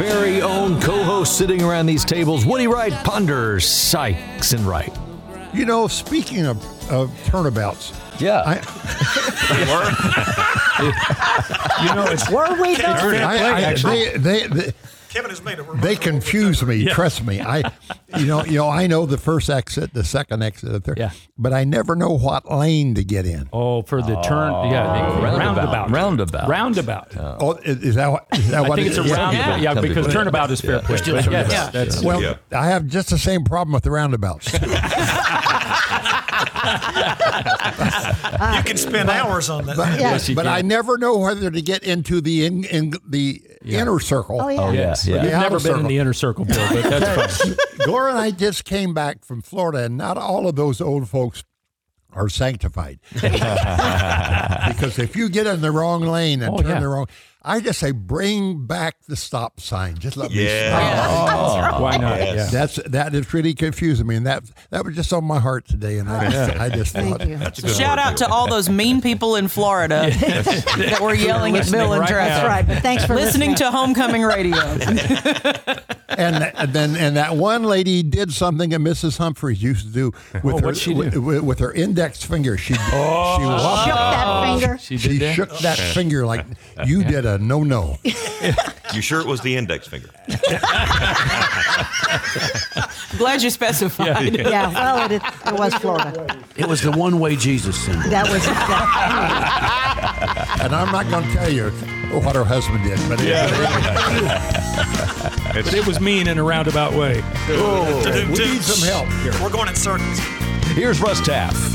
very own co-hosts sitting around these tables, Woody Wright, Ponder, Sykes, and Wright. You know, speaking of turnabouts, Yeah. Were we though? Kevin has made a They confuse me. Trust me. I know the first exit, the second exit, the third. Yeah. But I never know what lane to get in. Oh, for the turn, roundabout. Oh, is that what I think it it's a is? roundabout. Yeah, because turnabout is fair play. still But some yes, rounds. that's Well, I have just the same problem with the roundabouts. You can spend hours on that. But I never know whether to get into the inner circle. Oh, yeah. yes. Yeah. You've The never outer been in circle. the inner circle, Bill, but that's fine. Gloria and I just came back from Florida, and not all of those old folks are sanctified. Because if you get in the wrong lane and turn the wrong, I just say bring back the stop sign. Just let me stop. Why not? Yeah. That is really confusing me, and that was just on my heart today, and I just thought. Thank you. Shout out to all those mean people in Florida that were yelling at Bill and right Trevor. That's right, but thanks for Listening to Homecoming Radio. And that one lady did something that Mrs. Humphreys used to do with her what'd she do? with her index finger. She Shook that finger. She she did that? shook that finger like you did a no. You sure it was the index finger? Glad you specified. Yeah, well, it was Florida. It was the one-way Jesus symbol. That was And I'm not going to tell you what her husband did, but But it was mean in a roundabout way. we need some help here. We're going in circles. Here's Russ Taff.